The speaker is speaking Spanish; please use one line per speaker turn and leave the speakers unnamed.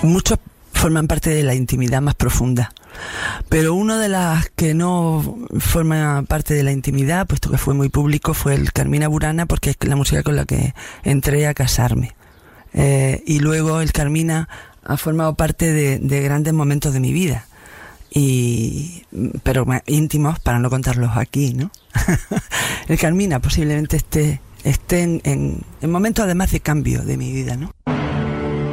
muchos forman parte de la intimidad más profunda, pero una de las que no forma parte de la intimidad, puesto que fue muy público, fue el Carmina Burana, porque es la música con la que entré a casarme. Y luego el Carmina ha formado parte de grandes momentos de mi vida, pero íntimos, para no contarlos aquí, ¿no? El Carmina posiblemente esté en momentos además de cambio de mi vida, ¿no?